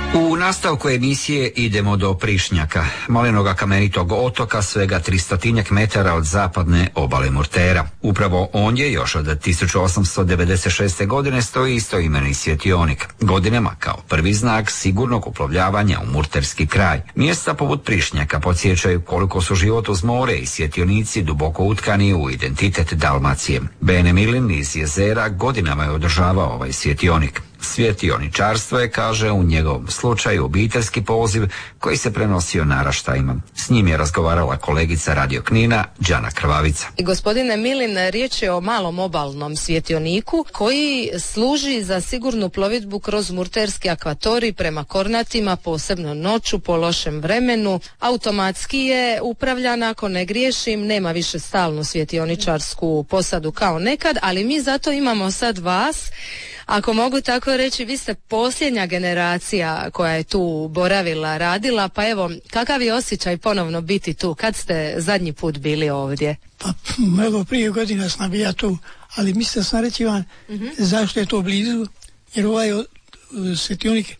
U nastavku emisije idemo do Prišnjaka, malenoga kamenitog otoka svega 300 metara od zapadne obale Murtera. Upravo ondje još od 1896. godine stoji istoimeni svjetionik, godinama kao prvi znak sigurnog uplovljavanja u murterski kraj. Mjesta poput Prišnjaka podsjećaju koliko su život uz more i svjetionici duboko utkani u identitet Dalmacije. Bene Milin iz Jezera godinama je održavao ovaj svjetionik. Svjetioničarstvo je, kaže, u njegovom slučaju obiteljski poziv koji se prenosio naraštajima. S njim je razgovarala kolegica Radio Knina, Đana Krvavica. Gospodine Milin, riječ je o malom obalnom svjetioniku koji služi za sigurnu plovidbu kroz murterski akvatorij prema Kornatima, posebno noću po lošem vremenu. Automatski je upravljan, ako ne griješim, nema više stalnu svjetioničarsku posadu kao nekad, ali mi zato imamo sad vas. Ako mogu tako reći, vi ste posljednja generacija koja je tu boravila, radila, pa evo, kakav je osjećaj ponovno biti tu? Kad ste zadnji put bili ovdje? Pa, evo, prije godina sam bio tu, ali mislio sam reći vam zašto je to blizu, jer ovaj svjetionik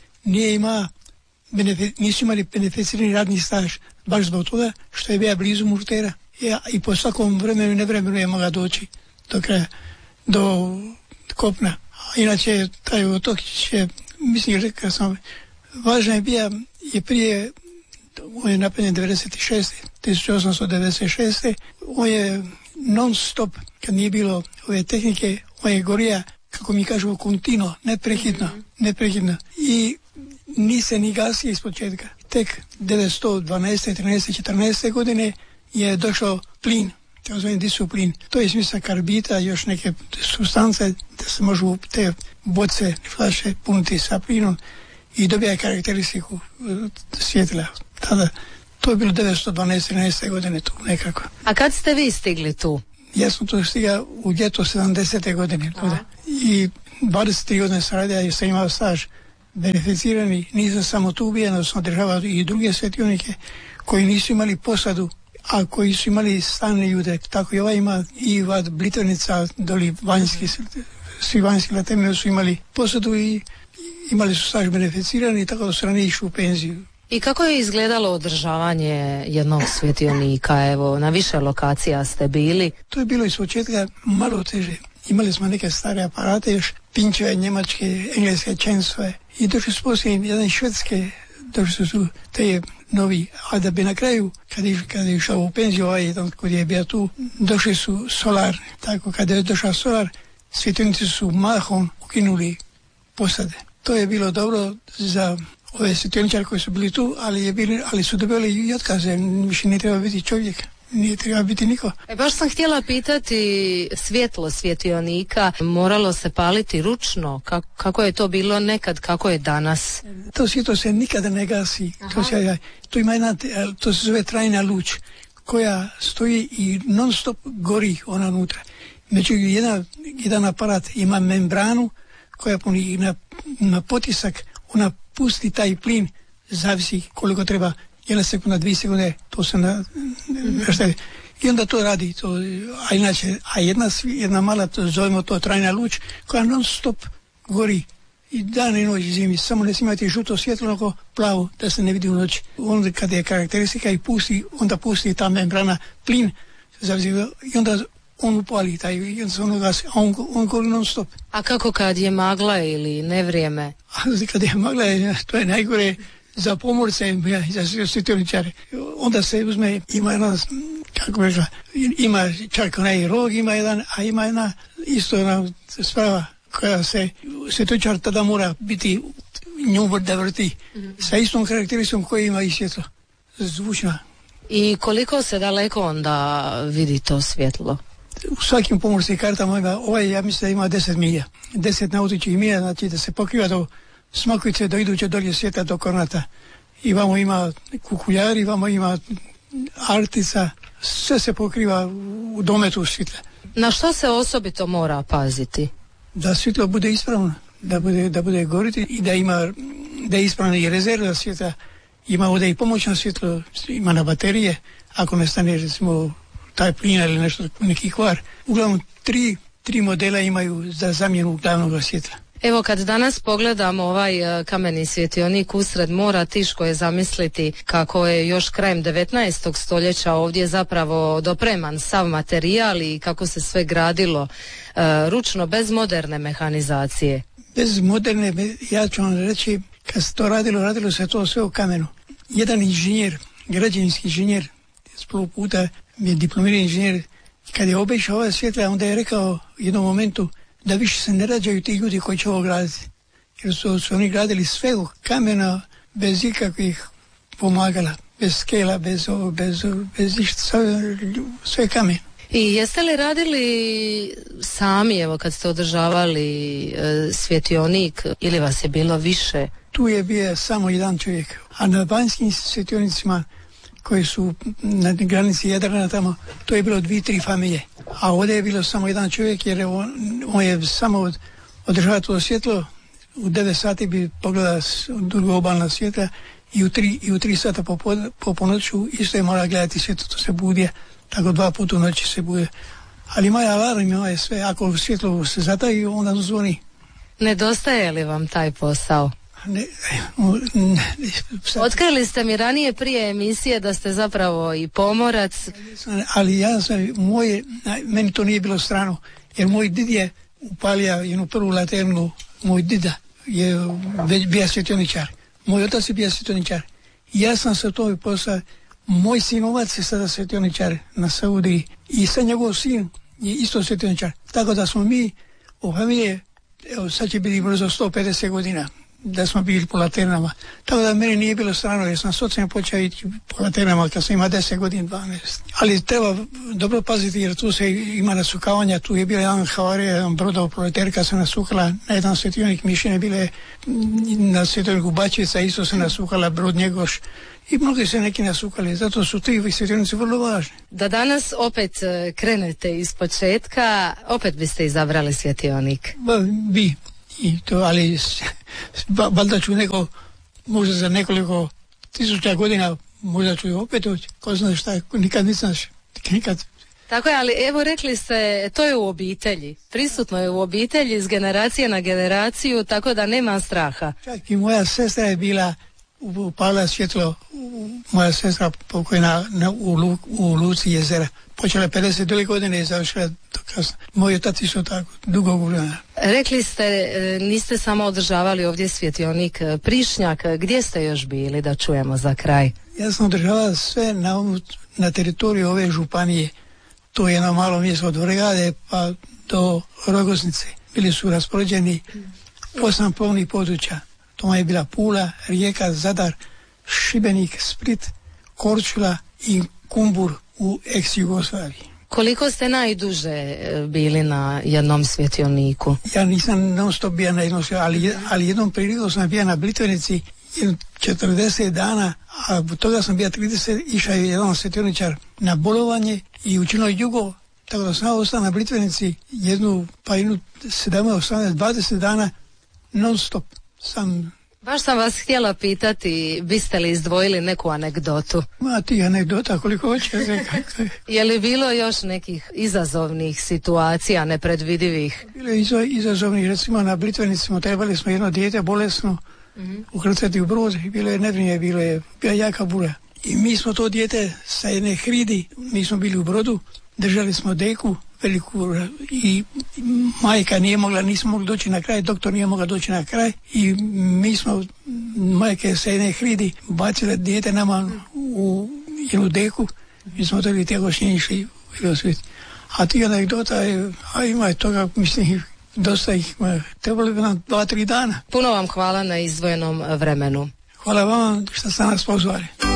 nisu imali beneficirani radni staž, baš zbog toga što je bio blizu Murtera. I po svakom vremenu i nevremenu je mogla doći do kraja, do kopna. Inače, taj otok će, mislim, rekao sam, važna je bija i prije, on je napravljen 1896. On je non stop, kad nije bilo ove tehnike, on je gorija, kako mi kažu, kontino, neprekidno. I nije se ni gasio iz početka. Tek 1912. 13. 14. godine je došao plin. Plin. To je smisla karbita, još neke supstance da se možu te boce, flaše puniti sa plinom i dobija karakteristiku svjetla. Tada, to je bilo 1912. 13. godine tu nekako. A kad ste vi stigli tu? Ja sam tu stigao u ljeto 70. godine. I 23 godine sam radio i sam imao staž beneficirani. Nisam samo tu bio, nego sam održavao i druge svjetionike koji nisu imali posadu, a koji su imali stalne ljude, tako i ovaj ima i vad Blitvenica, doli vanjski, svi vanjski na temelju su imali posadu i imali su staž beneficirani, tako da su ranije išli u penziju. I kako je izgledalo održavanje jednog svjetionika? Evo, na više lokacija ste bili. To je bilo iz početka malo teže. Imali smo neke stare aparate, još pinčeve, njemačke, engleske, čensove. I došli su poslije jedan švedske, došli su te novi, a da bi na kraju, kad je išao u penziju, kod je bio tu, došli su solar. Tako, kada je došao solar, svjetionici su mahom ukinuli posade. To je bilo dobro za ove svjetioničare koji su bili tu, ali su dobili i otkaze, više ne treba biti čovjek. Nije treba biti niko. Baš sam htjela pitati, svjetlo svjetionika moralo se paliti ručno? Kako je to bilo nekad, kako je danas? To svjetlo se nikada ne gasi. To ima jedna, to se zove trajna luč koja stoji i non stop gori ona unutra. Međutim, jedan aparat ima membranu koja puni na potisak, ona pusti taj plin, zavisi koliko treba, 1 sekunda, 2 sekunde, to se i onda to radi. A inače, jedna mala, zovemo to trajna luč, koja non stop gori i dan i noć zimi, samo ne smijete žuto svjetlo, nego plavo, da se ne vidi u noći. Onda kada je karakteristika i onda pusti ta membrana plin, i onda on upali taj, i onda se ono gasi, a on gori non stop. A kako kad je magla ili nevrijeme? Kad je magla, to je najgore za pomorce, za svjetioničare. Onda se uzme, ima jedna, kako bi rekla, ima čak onaj rog, ima jedan, a ima jedna isto jedna sprava koja se svjetioničar tada mora biti nju da vrti sa istom karakteristikom koji ima i svjetlo. Zvučna. I koliko se daleko onda vidi to svjetlo? U svakim pomorskim kartama ima, ja mislim da ima 10 milja. 10 nautičkih milja, znači da se pokriva do Smakovice, do iduće dolje svijeta, do Kornata. I vamo ima Kukuljari, vamo ima Artica, sve se pokriva u dometu svjetla. Na što se osobito mora paziti? Da svjetlo bude ispravno, da bude goriti i da je ispravna i rezerva svjetla. Ima ovdje i pomoćno svjetlo, ima na baterije, ako ne stane recimo taj plin ili nešto, neki kvar. Uglavnom tri modela imaju za zamjenu glavnog svjetla. Evo kad danas pogledamo ovaj kameni svjetionik usred mora, teško je zamisliti kako je još krajem 19. stoljeća ovdje zapravo dopreman sav materijal i kako se sve gradilo ručno, bez moderne mehanizacije. Bez moderne, ja ću vam reći, kad se to radilo se to sve u kamenu. Jedan inženjer, građevinski inženjer, s prvog puta je diplomirani inženjer, kad je obišao ova svjetla, onda je rekao u jednom momentu da više se ne rađaju ti ljudi koji će ovo graditi. Jer su oni gradili sve u kamena, bez ikakvih pomagala, bez skela, bez ništa, sve kamen. I jeste li radili sami, evo kad ste održavali svjetionik, ili vas je bilo više? Tu je bio samo jedan čovjek, a na vanjskim svjetionicima koji su na granici Jadrana tamo, to je bilo 2-3 familije. A ovdje je bilo samo jedan čovjek, jer on je samo održavao to svjetlo, u 9 sati bi pogledao drugo obalna svjetla i u 3 sata po ponoću isto je mora gledati svjetlo, to se budje, tako 2 puta u noći se bude. Ali ima alarm, ima sve, ako svjetlo se zataji, onda zvoni. Nedostaje li vam taj posao? Ne. Otkrili ste mi ranije prije emisije da ste zapravo i pomorac. Ali ja sam, meni to nije bilo strano, jer moj did je upalio jednu prvu laternu, moj dida je već bio svjetioničar. Moj otac je bio svjetioničar. Ja sam se to posao, moj sinovac je sada svjetioničar na Saudiji i sad njegov sin je isto svjetioničar. Tako da smo mi u familije, evo sad će biti brzo 150 godina da smo bili po laternama. Tako da meni nije bilo strano, jer sam socijalno počeo ići po laternama kad sam ima 10 godina, 12. Ali treba dobro paziti, jer tu se ima nasukavanja, tu je bila jedan havarija, jedan brodov proleterka se nasukala, na jedan svjetionik Mišine bile, na svjetioniku Bačica isto se nasukala brod Njegoš i mnogi se neki nasukali, zato su ti svjetionici vrlo važni. Da danas opet krenete iz početka, opet biste izabrali svjetionik? Bi. I to, ali valjda ću možda za nekoliko 1000 godina, možda ću opet doći, ko zna šta, nikad ne znaš, nikad. Tako je, ali evo rekli ste, to je u obitelji, prisutno je u obitelji iz generacije na generaciju, tako da nema straha. Čak i moja sestra je bila upala svjetlo, moja sestra pokojna u Luci jezera. Počela 52 godine i završila do kasno. Moj otac isto tako, dugo godina. Rekli ste, niste samo održavali ovdje svjetionik Prišnjak, gdje ste još bili, da čujemo za kraj? Ja sam održavao sve na teritoriju ove županije. To je jedno malo mjesto od Vrgade pa do Rogoznice. Bili su raspoređeni 8 plovnih područja. To je bila Pula, Rijeka, Zadar, Šibenik, Split, Korčula i Kumbur u ex-Jugoslaviji. Koliko ste najduže bili na jednom svjetioniku? Ja nisam non stop bio na jednom svjetioniku, ali jednom prilikom sam bio na Blitvenici 40 dana, a od toga sam bio 30, išao je jedan svjetioničar na bolovanje i učinilo jugo, tako da sam ostao na Blitvenici jednu 17, 18, 20 dana non stop. Baš sam vas htjela pitati, biste li izdvojili neku anegdotu? Ma ti anegdota koliko hoće. Je li bilo još nekih izazovnih situacija, nepredvidivih? Bilo je izazovnih, recimo na Blitvenicima trebali smo jedno dijete bolesno ukrcati u brod i bilo je nevrinje, bila jaka bura. I mi smo to dijete sa jedne hridi, mi smo bili u brodu, držali smo deku veliku i majka nismo mogli doći na kraj, doktor nije mogao doći na kraj i mi smo, majke sa jedne hridi bacile dijete nama u jednu deku i smo to tjegošnje išli u svijet. A ti anegdota ima toga, mislim, dosta ih, trebalo bi nam 2-3 dana. Puno vam hvala na izdvojenom vremenu. Hvala vam što ste nas pozvali.